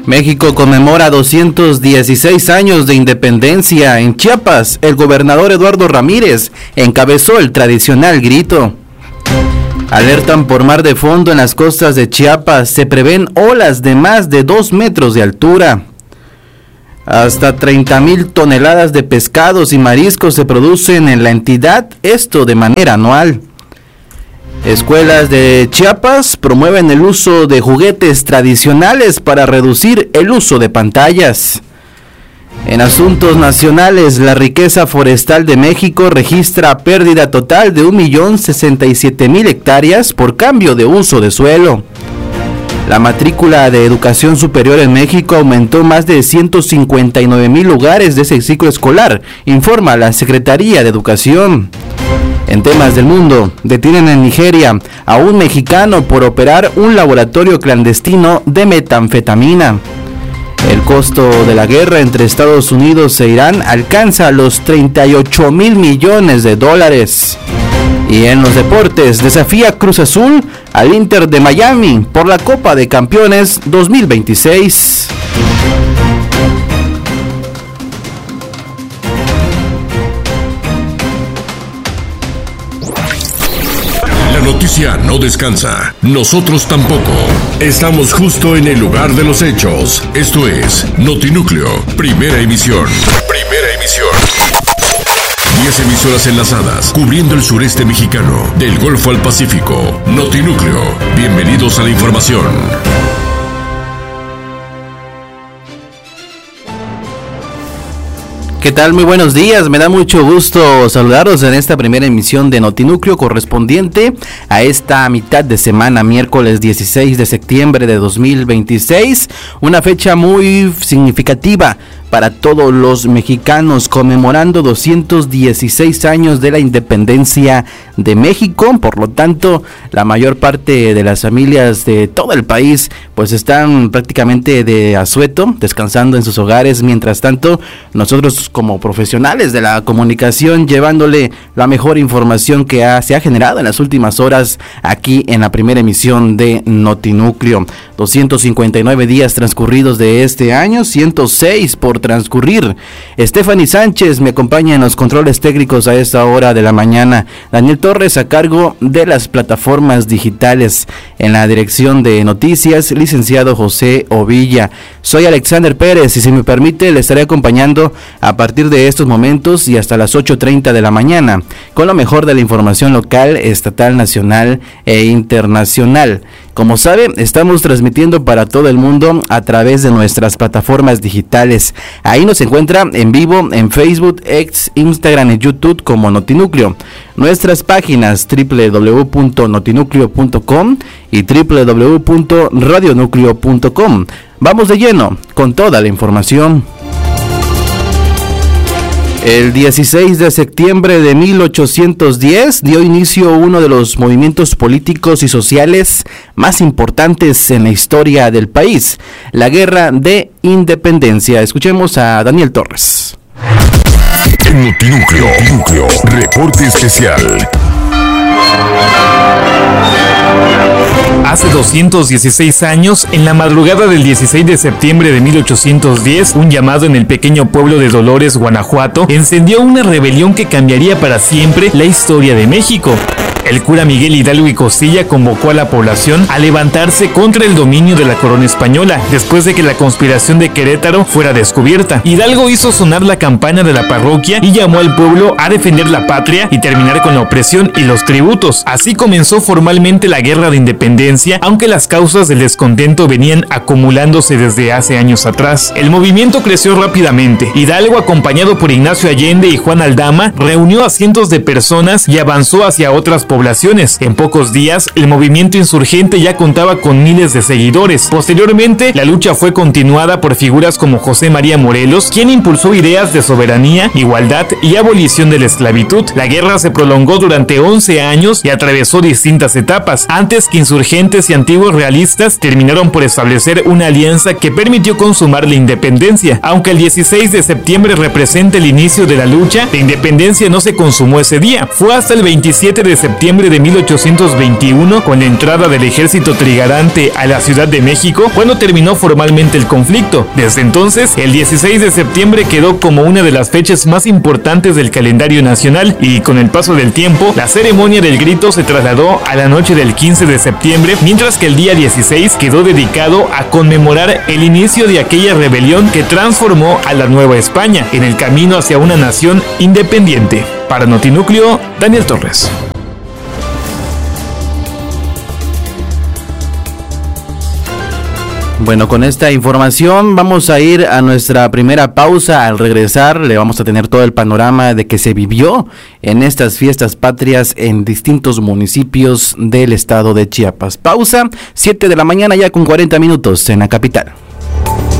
México conmemora 216 años de independencia. En Chiapas, el gobernador Eduardo Ramírez encabezó el tradicional grito. Alertan por mar de fondo en las costas de Chiapas. Se prevén olas de más de 2 metros de altura. Hasta 30,000 toneladas de pescados y mariscos se producen en la entidad, esto de manera anual. Escuelas de Chiapas promueven el uso de juguetes tradicionales para reducir el uso de pantallas. En asuntos nacionales, la riqueza forestal de México registra pérdida total de 1,067,000 hectáreas por cambio de uso de suelo. La matrícula de educación superior en México aumentó más de 159,000 lugares de ese ciclo escolar, informa la Secretaría de Educación. En temas del mundo, detienen en Nigeria a un mexicano por operar un laboratorio clandestino de metanfetamina. El costo de la guerra entre Estados Unidos e Irán alcanza los 38,000 millones de dólares. Y en los deportes, desafía Cruz Azul al Inter de Miami por la Copa de Campeones 2026. La noticia no descansa, nosotros tampoco. Estamos justo en el lugar de los hechos. Esto es Notinúcleo, primera emisión. Primera emisión. 10 emisoras enlazadas, cubriendo el sureste mexicano, del Golfo al Pacífico. Notinúcleo, bienvenidos a la información. ¿Qué tal? Muy buenos días, me da mucho gusto saludaros en esta primera emisión de Notinúcleo correspondiente a esta mitad de semana, miércoles 16 de septiembre de 2026, una fecha muy significativa para todos los mexicanos, conmemorando 216 años de la independencia de México. Por lo tanto, la mayor parte de las familias de todo el país pues están prácticamente de asueto, descansando en sus hogares. Mientras tanto, nosotros como profesionales de la comunicación, llevándole la mejor información que se ha generado en las últimas horas aquí en la primera emisión de Notinúcleo. 259 días transcurridos de este año, 106 por transcurrir. Stephanie Sánchez me acompaña en los controles técnicos a esta hora de la mañana. Daniel Torres a cargo de las plataformas digitales. En la dirección de noticias, licenciado José Ovilla. Soy Alexander Pérez y si me permite le estaré acompañando a partir de estos momentos y hasta las 8:30 de la mañana con lo mejor de la información local, estatal, nacional e internacional. Como sabe, estamos transmitiendo para todo el mundo a través de nuestras plataformas digitales. Ahí nos encuentra en vivo en Facebook, X, Instagram y YouTube como Notinúcleo. Nuestras páginas www.notinúcleo.com y www.radionúcleo.com. Vamos de lleno con toda la información. El 16 de septiembre de 1810 dio inicio uno de los movimientos políticos y sociales más importantes en la historia del país, la Guerra de Independencia. Escuchemos a Daniel Torres. En Notinúcleo, reporte especial. Hace 216 años, en la madrugada del 16 de septiembre de 1810, un llamado en el pequeño pueblo de Dolores, Guanajuato, encendió una rebelión que cambiaría para siempre la historia de México. El cura Miguel Hidalgo y Costilla convocó a la población a levantarse contra el dominio de la corona española, después de que la conspiración de Querétaro fuera descubierta. Hidalgo hizo sonar la campana de la parroquia y llamó al pueblo a defender la patria y terminar con la opresión y los tributos. Así comenzó formalmente la Guerra de Independencia, aunque las causas del descontento venían acumulándose desde hace años atrás. El movimiento creció rápidamente. Hidalgo, acompañado por Ignacio Allende y Juan Aldama, reunió a cientos de personas y avanzó hacia otras poblaciones. En pocos días, el movimiento insurgente ya contaba con miles de seguidores. Posteriormente, la lucha fue continuada por figuras como José María Morelos, quien impulsó ideas de soberanía, igualdad y abolición de la esclavitud. La guerra se prolongó durante 11 años y atravesó distintas etapas, antes que insurgentes y antiguos realistas terminaron por establecer una alianza que permitió consumar la independencia. Aunque el 16 de septiembre representa el inicio de la lucha, la independencia no se consumó ese día. Fue hasta el 27 de septiembre septiembre de 1821, con la entrada del ejército trigarante a la Ciudad de México, cuando terminó formalmente el conflicto. Desde entonces, el 16 de septiembre quedó como una de las fechas más importantes del calendario nacional, y con el paso del tiempo, la ceremonia del grito se trasladó a la noche del 15 de septiembre, mientras que el día 16 quedó dedicado a conmemorar el inicio de aquella rebelión que transformó a la Nueva España en el camino hacia una nación independiente. Para Notinúcleo, Daniel Torres. Bueno, con esta información vamos a ir a nuestra primera pausa. Al regresar le vamos a tener todo el panorama de que se vivió en estas fiestas patrias en distintos municipios del estado de Chiapas. Pausa, 7 de la mañana ya con 40 minutos en la capital.